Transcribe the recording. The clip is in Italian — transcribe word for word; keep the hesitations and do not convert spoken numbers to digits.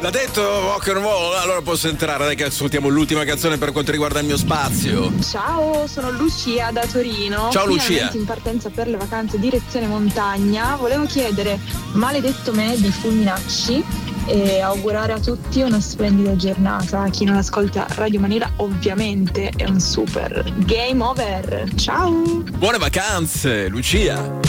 L'ha detto rock and roll, allora posso entrare, dai che ascoltiamo l'ultima canzone per quanto riguarda il mio spazio. Ciao, sono Lucia da Torino. Ciao Lucia. Finalmente in partenza per le vacanze direzione montagna. Volevo chiedere Maledetto me di Fulminacci e augurare a tutti una splendida giornata. Chi non ascolta Radio Manila ovviamente è un super game over. Ciao. Buone vacanze, Lucia.